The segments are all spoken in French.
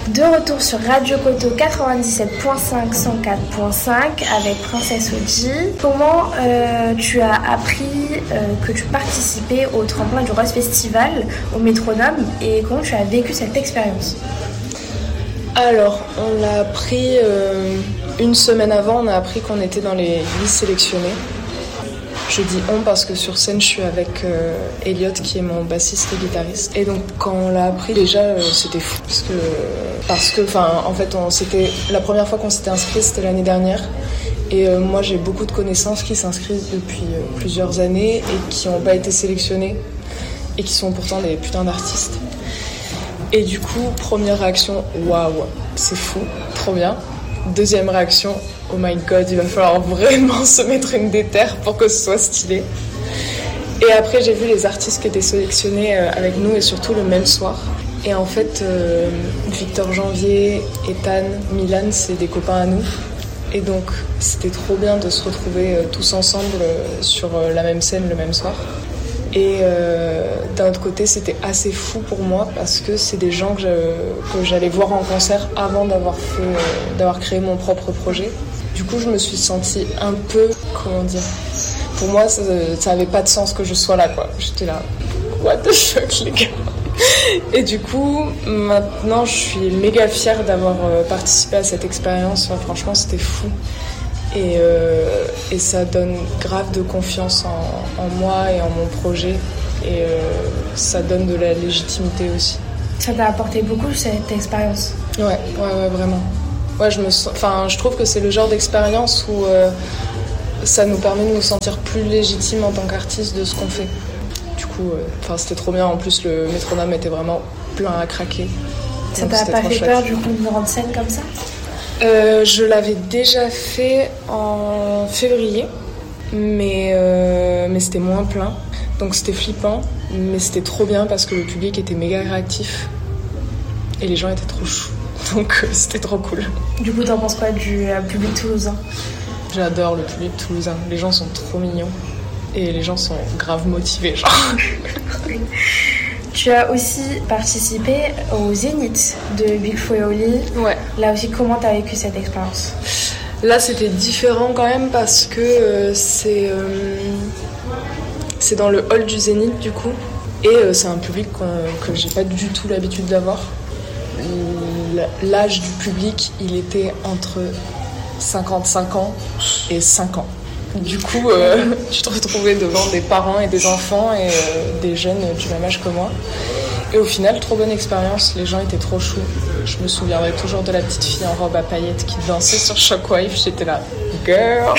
De retour sur Radio Koto 97.5, 104.5 avec Princesse Oji. Comment tu as appris que tu participais au tremplin du Rose Festival au Métronome et comment tu as vécu cette expérience? Alors, on l'a appris une semaine avant, on a appris qu'on était dans les 8 sélectionnés. Je dis on parce que sur scène, je suis avec Elliot qui est mon bassiste et guitariste. Et donc, quand on l'a appris, déjà, c'était fou. Parce que, en fait, c'était la première fois qu'on s'était inscrit, c'était l'année dernière. Et moi, j'ai beaucoup de connaissances qui s'inscrivent depuis plusieurs années et qui n'ont pas été sélectionnées et qui sont pourtant des putains d'artistes. Et du coup, première réaction, waouh, c'est fou, trop bien. Deuxième réaction, oh my god, il va falloir vraiment se mettre une déterre pour que ce soit stylé. Et après, j'ai vu les artistes qui étaient sélectionnés avec nous et surtout le même soir. Et en fait, Victor Janvier, Ethan, Milan, c'est des copains à nous. Et donc, c'était trop bien de se retrouver tous ensemble sur la même scène le même soir. Et d'un autre côté, c'était assez fou pour moi parce que c'est des gens que j'allais voir en concert avant d'avoir créé mon propre projet. Du coup, je me suis sentie un peu, comment dire, pour moi, ça avait pas de sens que je sois là, quoi. J'étais là, what the fuck, les gars. Et du coup, maintenant, je suis méga fière d'avoir participé à cette expérience. Enfin, franchement, c'était fou. Et ça donne grave de confiance en moi et en mon projet. Et ça donne de la légitimité aussi. Ça t'a apporté beaucoup, cette expérience? Ouais, vraiment. Ouais, je trouve que c'est le genre d'expérience où ça nous permet de nous sentir plus légitimes en tant qu'artistes de ce qu'on fait. Du coup, c'était trop bien. En plus, le métronome était vraiment plein à craquer. Ça t'a pas fait peur, du coup, de grande scène comme ça? Je l'avais déjà fait en février, mais c'était moins plein. Donc c'était flippant, mais c'était trop bien parce que le public était méga réactif et les gens étaient trop choux. Donc c'était trop cool. Du coup, t'en penses quoi du public toulousain? J'adore le public toulousain. Les gens sont trop mignons et les gens sont grave motivés, genre. Tu as aussi participé au Zénith de Big Flo et Oli. Ouais. Là aussi, comment tu as vécu cette expérience? Là, c'était différent quand même parce que c'est dans le hall du Zénith du coup. Et c'est un public que j'ai pas du tout l'habitude d'avoir. L'âge du public, il était entre 55 ans et 5 ans. Du coup, je te retrouvais devant des parents et des enfants et des jeunes du même âge que moi. Et au final, trop bonne expérience. Les gens étaient trop choux. Je me souviendrai toujours de la petite fille en robe à paillettes qui dansait sur Shockwave. J'étais là, girl.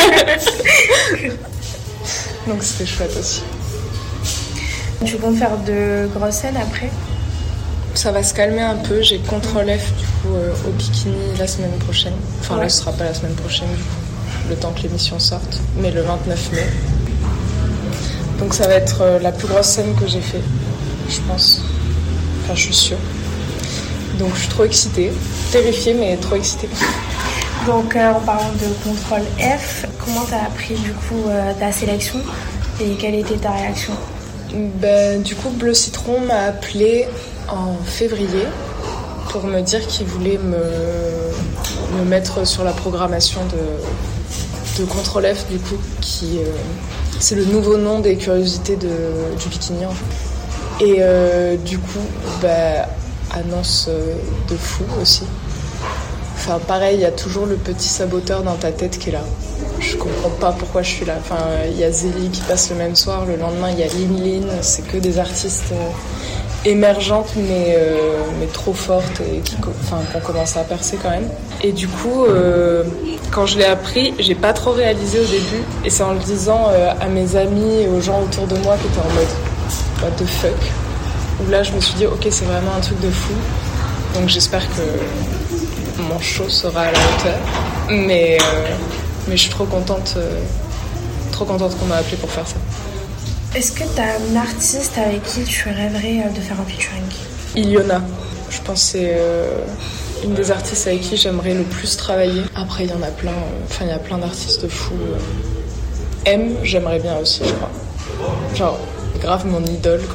Donc c'était chouette aussi. Tu comptes faire de grosses scènes après? Ça va se calmer un peu. J'ai Contrôle F du coup au Bikini la semaine prochaine. Enfin là, ce sera pas la semaine prochaine du coup. Le temps que l'émission sorte, mais le 29 mai. Donc ça va être la plus grosse scène que j'ai fait, je pense. Enfin, je suis sûre. Donc je suis trop excitée, terrifiée, mais trop excitée. Donc en parlant de Contrôle F, comment t'as appris du coup ta sélection et quelle était ta réaction? Du coup, Bleu Citron m'a appelée en février pour me dire qu'il voulait me mettre sur la programmation de Contrôle F du coup, qui c'est le nouveau nom des curiosités du Bikini en fait. Et du coup, annonce de fou aussi. Enfin pareil, il y a toujours le petit saboteur dans ta tête qui est là. Je comprends pas pourquoi je suis là. Enfin, il y a Zélie qui passe le même soir, le lendemain il y a Lin, c'est que des artistes émergentes mais trop fortes et qu'on commence à percer quand même. Et du coup, quand je l'ai appris, j'ai pas trop réalisé au début et c'est en le disant à mes amis et aux gens autour de moi qui étaient en mode what the fuck. Où là je me suis dit ok, c'est vraiment un truc de fou. Donc j'espère que mon show sera à la hauteur. Mais je suis trop contente qu'on m'a appelée pour faire ça. Est-ce que t'as un artiste avec qui tu rêverais de faire un featuring? Iliona, je pense que c'est une des artistes avec qui j'aimerais le plus travailler. Après, il y en a plein, il y a plein d'artistes fous. M, j'aimerais bien aussi, je crois. Genre, grave mon idole quand j'étais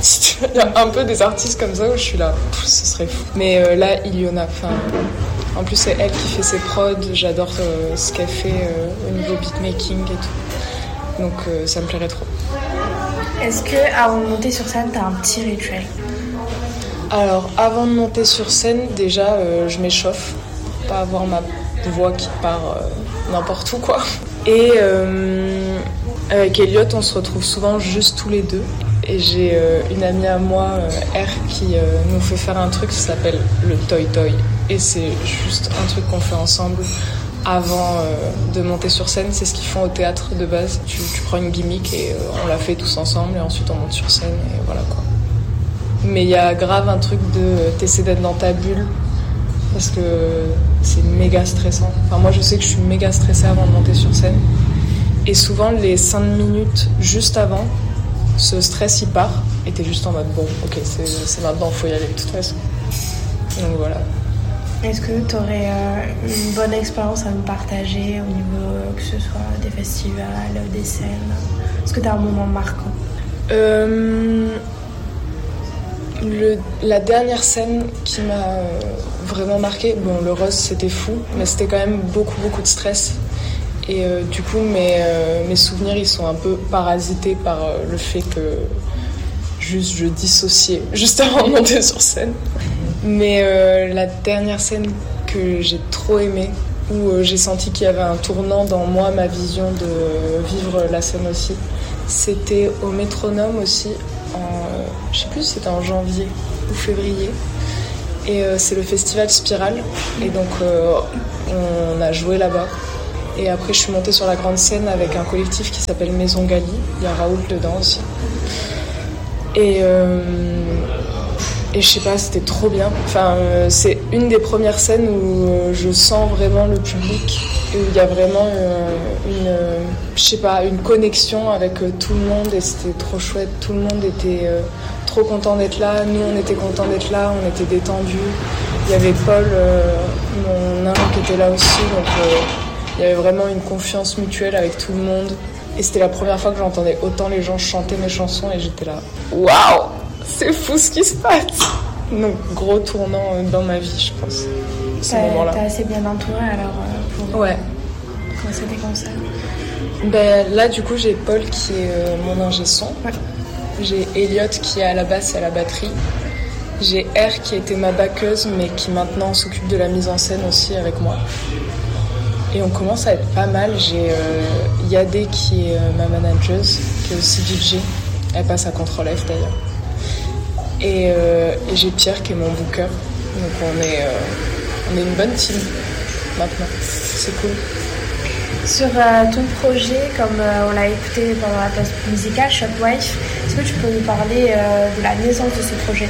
artistes. Il y a un peu des artistes comme ça où je suis là, ce serait fou. Mais là, Iliona, en plus c'est elle qui fait ses prods, j'adore ce qu'elle fait au niveau beatmaking et tout. Donc ça me plairait trop. Est-ce que avant de monter sur scène, t'as un petit rituel? Alors avant de monter sur scène, déjà je m'échauffe, pour pas avoir ma voix qui part n'importe où quoi. Et avec Elliot, on se retrouve souvent juste tous les deux. Et j'ai une amie à moi, R, qui nous fait faire un truc qui s'appelle le Toy Toy. Et c'est juste un truc qu'on fait ensemble avant de monter sur scène. C'est ce qu'ils font au théâtre de base. Tu prends une gimmick et on la fait tous ensemble et ensuite on monte sur scène et voilà quoi. Mais il y a grave un truc de t'essaies d'être dans ta bulle parce que c'est méga stressant. Enfin moi je sais que je suis méga stressée avant de monter sur scène. Et souvent les 5 minutes juste avant, ce stress il part et t'es juste en mode bon ok c'est maintenant, faut y aller de toute façon. Donc voilà. Est-ce que tu aurais une bonne expérience à nous partager au niveau que ce soit des festivals, des scènes? Est-ce que tu as un moment marquant? La dernière scène qui m'a vraiment marquée, bon le Rose c'était fou, mais c'était quand même beaucoup de stress. Et du coup mes souvenirs ils sont un peu parasités par le fait que juste je dissociais juste avant de monter sur scène. Mais la dernière scène que j'ai trop aimée, où j'ai senti qu'il y avait un tournant dans moi, ma vision de vivre la scène aussi, c'était au Métronome aussi, je sais plus si c'était en janvier ou février. Et c'est le festival Spirale. Et donc on a joué là-bas. Et après je suis montée sur la grande scène avec un collectif qui s'appelle Maison Gali. Il y a Raoul dedans aussi. Et je sais pas, c'était trop bien. Enfin, c'est une des premières scènes où je sens vraiment le public et où il y a vraiment une connexion avec tout le monde et c'était trop chouette. Tout le monde était trop content d'être là. Nous, on était contents d'être là, on était détendus. Il y avait Paul, mon nain, qui était là aussi. Donc, il y avait vraiment une confiance mutuelle avec tout le monde. Et c'était la première fois que j'entendais autant les gens chanter mes chansons et j'étais là, waouh! C'est fou ce qui se passe. Donc gros tournant dans ma vie, je pense. Ce moment-là. T'es assez bien entourée alors pour ouais. commencer des concerts. Ben là du coup j'ai Paul qui est mon ingé son. Ouais. J'ai Elliot qui est à la basse et à la batterie. J'ai R qui était ma backeuse mais qui maintenant s'occupe de la mise en scène aussi avec moi. Et on commence à être pas mal. J'ai Yadé qui est ma manageuse, qui est aussi DJ. Elle passe à Contrôle F d'ailleurs. Et j'ai Pierre qui est mon booker. Donc on est une bonne team maintenant. C'est cool. Sur ton projet, comme on l'a écouté pendant la pause musicale, Shockwave, est-ce que tu peux nous parler de la naissance de ce projet?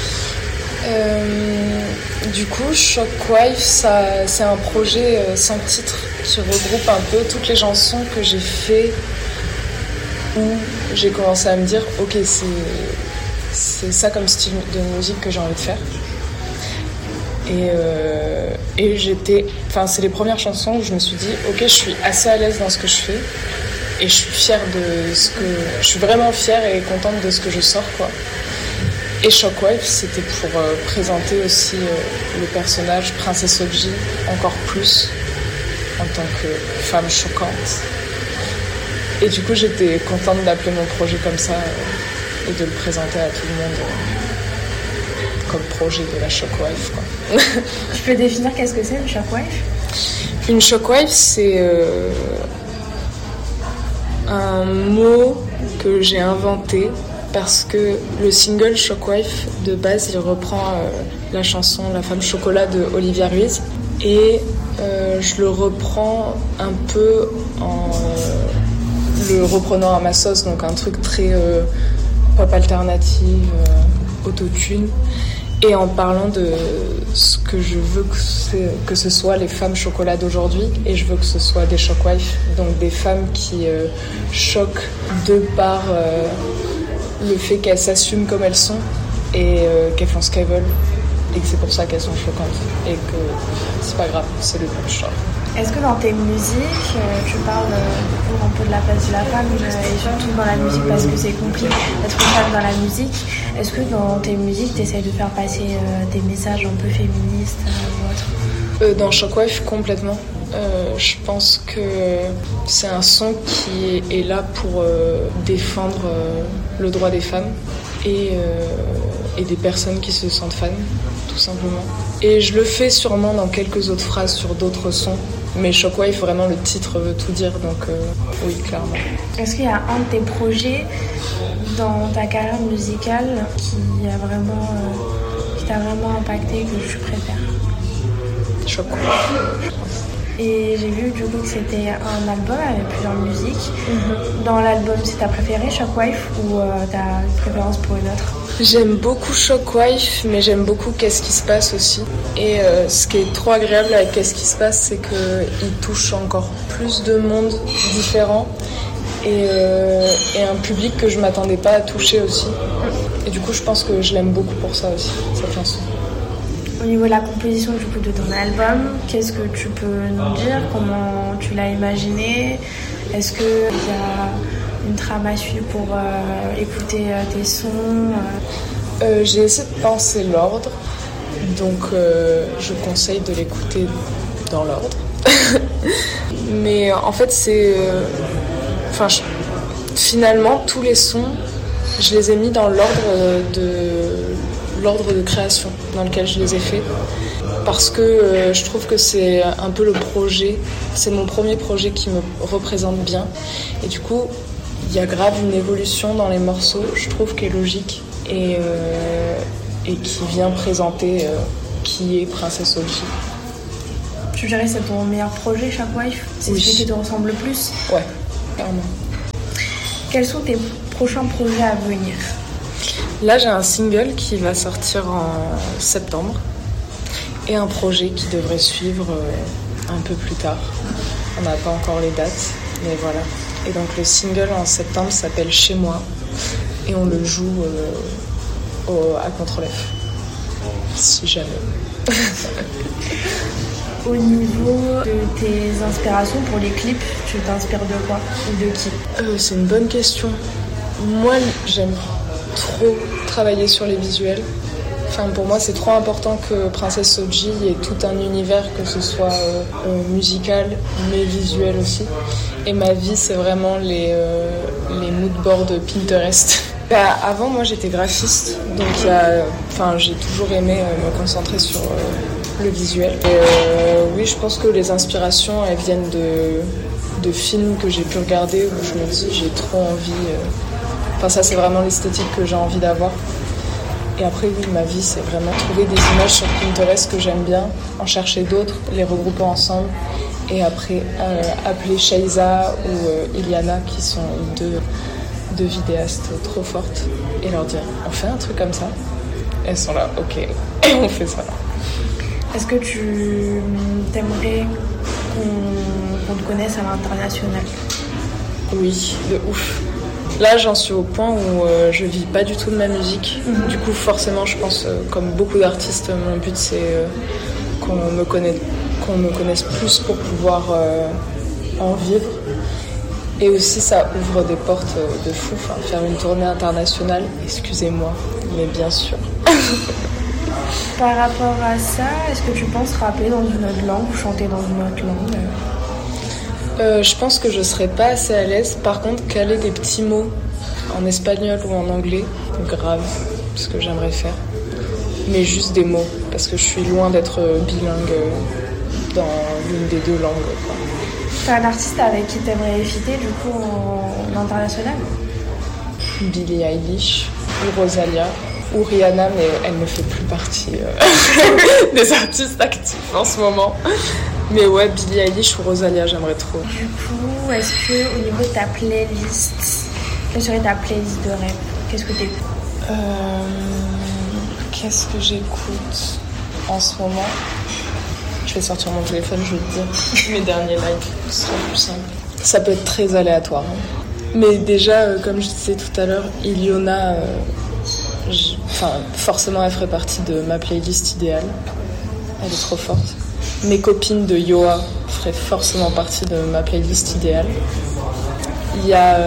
Du coup, Shockwave, c'est un projet 5 titres qui regroupe un peu toutes les chansons que j'ai fait où j'ai commencé à me dire ok, c'est ça comme style de musique que j'ai envie de faire. Et c'est les premières chansons où je me suis dit ok, je suis assez à l'aise dans ce que je fais et je suis fière de ce que je suis vraiment fière et contente de ce que je sors quoi. Et Shockwave, c'était pour présenter aussi le personnage Princesse Obji encore plus en tant que femme choquante. Et du coup, j'étais contente d'appeler mon projet comme ça et de le présenter à tout le monde comme projet de la Shockwave, quoi. Tu peux définir qu'est-ce que c'est une Shockwave? Une Shockwave, c'est un mot que j'ai inventé parce que le single Shockwave, de base, il reprend la chanson La femme chocolat de Olivia Ruiz. Et je le reprends un peu en le reprenant à ma sauce, donc un truc très pop alternative, autotune, et en parlant de ce que je veux que ce soit les femmes chocolat d'aujourd'hui, et je veux que ce soit des Shockwives, donc des femmes qui choquent de par le fait qu'elles s'assument comme elles sont et qu'elles font ce qu'elles veulent et que c'est pour ça qu'elles sont choquantes et que c'est pas grave, c'est le punch. Est-ce que dans tes musiques, tu parles un peu de la place de la femme et surtout dans la musique parce que c'est compliqué d'être une femme dans la musique, est-ce que dans tes musiques tu essaies de faire passer des messages un peu féministes ou autre? Dans Shockwave, complètement. Je pense que c'est un son qui est là pour défendre le droit des femmes et des personnes qui se sentent femmes, tout simplement. Et je le fais sûrement dans quelques autres phrases sur d'autres sons, mais Shockwave, vraiment, le titre veut tout dire, donc oui, clairement. Est-ce qu'il y a un de tes projets dans ta carrière musicale qui t'a vraiment impacté et que tu préfères? Shockwave, je pense. Et j'ai vu du coup que c'était un album avec plusieurs musiques. Dans l'album, c'est ta préférée, Shockwave, ou t'as une préférence pour une autre? J'aime beaucoup Shockwave, mais j'aime beaucoup Qu'est-ce qui se passe aussi. Et ce qui est trop agréable avec Qu'est-ce qui se passe, c'est qu'il touche encore plus de monde différent et un public que je m'attendais pas à toucher aussi. Et du coup, je pense que je l'aime beaucoup pour ça aussi, cette chanson. Au niveau de la composition du coup de ton album, qu'est-ce que tu peux nous dire? Comment tu l'as imaginé? Est-ce qu'il y a une trame à suivre pour écouter tes sons? J'ai essayé de penser l'ordre, donc je conseille de l'écouter dans l'ordre. Mais en fait, finalement, tous les sons, je les ai mis dans l'ordre de création dans lequel je les ai faits parce que je trouve que c'est un peu le projet, c'est mon premier projet qui me représente bien et du coup il y a grave une évolution dans les morceaux, je trouve, qui est logique et qui vient présenter qui est Princesse Oji. Tu dirais que c'est ton meilleur projet, Shockwave? C'est celui qui te ressemble le plus? Ouais, clairement. Quels sont tes prochains projets à venir? Là, j'ai un single qui va sortir en septembre et un projet qui devrait suivre un peu plus tard. On n'a pas encore les dates, mais voilà. Et donc le single en septembre s'appelle Chez moi et on le joue à Contre-Lèvres, si jamais. Au niveau de tes inspirations pour les clips, tu t'inspires de quoi ou de qui? C'est une bonne question. Moi, j'aime trop travailler sur les visuels. Enfin, pour moi, c'est trop important que Princesse Oji ait tout un univers, que ce soit musical, mais visuel aussi. Et ma vie, c'est vraiment les moodboards Pinterest. Avant, moi, j'étais graphiste, donc j'ai toujours aimé me concentrer sur le visuel. Et oui, je pense que les inspirations, elles viennent de films que j'ai pu regarder où je me dis j'ai trop envie. Ça, c'est vraiment l'esthétique que j'ai envie d'avoir. Et après, oui, ma vie, c'est vraiment trouver des images sur Pinterest que j'aime bien, en chercher d'autres, les regrouper ensemble, et après appeler Shaiza ou Iliana, qui sont deux vidéastes trop fortes, et leur dire « on fait un truc comme ça ?» Elles sont là, ok, et on fait ça. Est-ce que tu t'aimerais qu'on te connaisse à l'international? Oui, de ouf. Là, j'en suis au point où je vis pas du tout de ma musique. Du coup, forcément, je pense, comme beaucoup d'artistes, mon but, c'est qu'on me connaisse plus pour pouvoir en vivre. Et aussi, ça ouvre des portes de fou. Enfin, faire une tournée internationale, excusez-moi, mais bien sûr. Par rapport à ça, est-ce que tu penses rapper dans une autre langue ou chanter dans une autre langue? Je pense que je serais pas assez à l'aise. Par contre, caler des petits mots en espagnol ou en anglais, grave, ce que j'aimerais faire. Mais juste des mots, parce que je suis loin d'être bilingue dans l'une des deux langues. T'as un artiste avec qui t'aimerais fitter du coup en international? Billie Eilish ou Rosalia ou Rihanna, mais elle ne fait plus partie des artistes actifs en ce moment. Mais ouais, Billie Eilish ou Rosalia, j'aimerais trop. Du coup, est-ce que au niveau de ta playlist, quelle serait ta playlist de rap? Qu'est-ce que t'écoutes? Qu'est-ce que j'écoute en ce moment? Je vais sortir mon téléphone, je vais te dire mes derniers lives, ce sera plus simple. Ça peut être très aléatoire. Mais déjà, comme je disais tout à l'heure, Iliona, forcément elle ferait partie de ma playlist idéale. Elle est trop forte. Mes copines de Yoa feraient forcément partie de ma playlist idéale. Il y a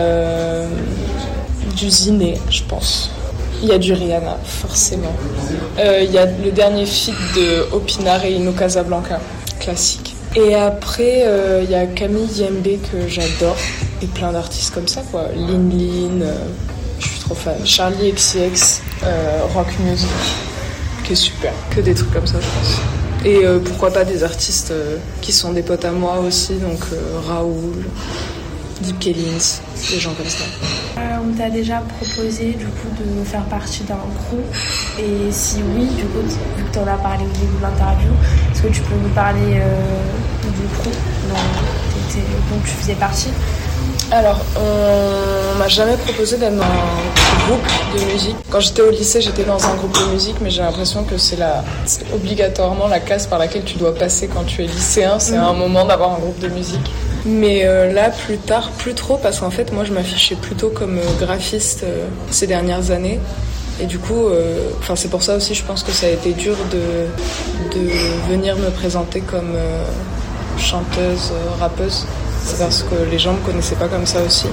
du Ziné, je pense. Il y a du Rihanna, forcément. Il y a le dernier feat de Opinar et Ino Casablanca, classique. Et après, il y a Camille Yembe que j'adore. Et plein d'artistes comme ça, quoi. Lin Lin, je suis trop fan. Charlie XCX, Rock Music, qui est super. Que des trucs comme ça, je pense. Et pourquoi pas des artistes qui sont des potes à moi aussi, donc Raoul, Deep Kellins, des gens comme ça. On t'a déjà proposé du coup de faire partie d'un groupe, et si oui, du coup, vu que t'en as parlé au début de l'interview, est-ce que tu peux nous parler du groupe dont tu faisais partie? Alors, on m'a jamais proposé d'être dans un groupe de musique. Quand j'étais au lycée, j'étais dans un groupe de musique, mais j'ai l'impression que c'est obligatoirement la case par laquelle tu dois passer quand tu es lycéen. C'est un moment d'avoir un groupe de musique. Mais là, plus tard, plus trop, parce qu'en fait, moi, je m'affichais plutôt comme graphiste ces dernières années. Et du coup, c'est pour ça aussi, je pense que ça a été dur de venir me présenter comme chanteuse, rappeuse. C'est parce que les gens me connaissaient pas comme ça aussi.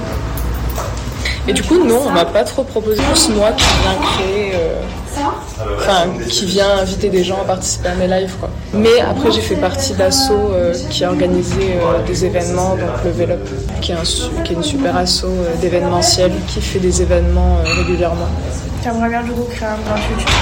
Et du coup, non, on m'a pas trop proposé. Plus moi qui viens créer, qui vient inviter des gens à participer à mes lives, quoi. Mais après, j'ai fait partie d'asso qui a organisé des événements, donc Level Up, qui est une super asso d'événementiel qui fait des événements régulièrement. Tu aimerais bien du coup créer un grand futur?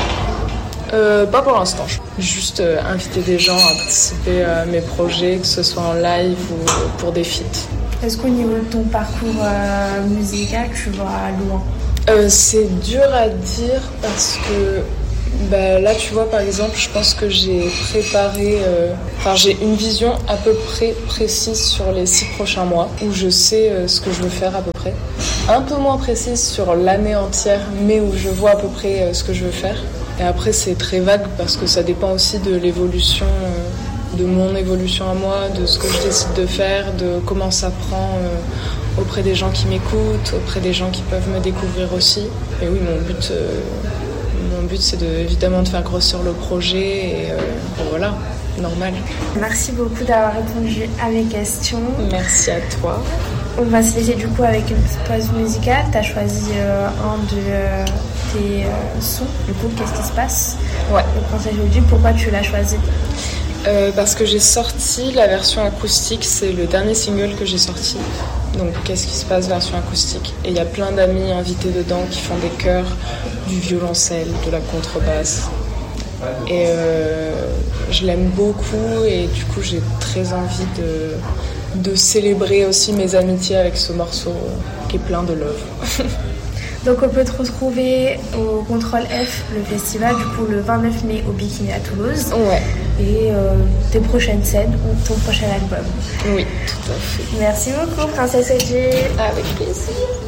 Pas pour l'instant. Juste inviter des gens à participer à mes projets, que ce soit en live ou pour des feats. Est-ce qu'au niveau de ton parcours musical, tu vas loin? C'est dur à dire parce que là, tu vois, par exemple, je pense que j'ai préparé... j'ai une vision à peu près précise sur les 6 prochains mois, où je sais ce que je veux faire à peu près. Un peu moins précise sur l'année entière, mais où je vois à peu près ce que je veux faire. Et après, c'est très vague parce que ça dépend aussi de l'évolution, de mon évolution à moi, de ce que je décide de faire, de comment ça prend auprès des gens qui m'écoutent, auprès des gens qui peuvent me découvrir aussi. Et oui, mon but c'est évidemment de faire grossir le projet et voilà, normal. Merci beaucoup d'avoir répondu à mes questions. Merci à toi. On va se laisser du coup avec une petite pause musicale. Tu as choisi un de tes sons. Du coup, qu'est-ce qui se passe? Ouais. Le Princesse Audi, pourquoi tu l'as choisi? Parce que j'ai sorti la version acoustique, c'est le dernier single que j'ai sorti. Donc qu'est-ce qui se passe version acoustique? Et il y a plein d'amis invités dedans qui font des chœurs, du violoncelle, de la contrebasse. Et je l'aime beaucoup et du coup j'ai très envie de célébrer aussi mes amitiés avec ce morceau qui est plein de love. Donc on peut te retrouver au Contrôle F, le festival, du coup le 29 mai au Bikini à Toulouse. Ouais. Et tes prochaines scènes ou ton prochain album. Oui, tout à fait. Merci beaucoup, Princesse Audi. Avec plaisir.